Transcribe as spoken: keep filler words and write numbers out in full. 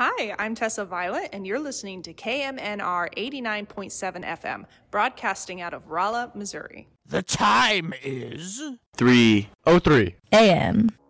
Hi, I'm Tessa Violet, and you're listening to K M N R eighty-nine point seven F M, broadcasting out of Rolla, Missouri. The time is three oh three A M